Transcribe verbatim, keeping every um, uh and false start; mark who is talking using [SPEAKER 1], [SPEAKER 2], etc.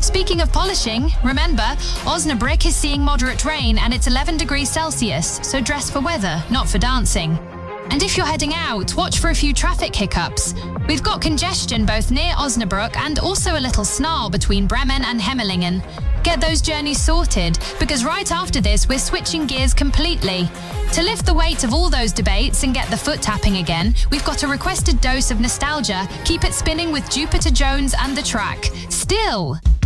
[SPEAKER 1] Speaking of polishing, remember, Osnabrück is seeing moderate rain and it's eleven degrees Celsius, so dress for weather, not for dancing. And if you're heading out, watch for a few traffic hiccups. We've got congestion both near Osnabrück and also a little snarl between Bremen and Hemmelingen. Get those journeys sorted, because right after this we're switching gears completely. To lift the weight of all those debates and get the foot tapping again, we've got a requested dose of nostalgia. Keep it spinning with Jupiter Jones and The Track. Still.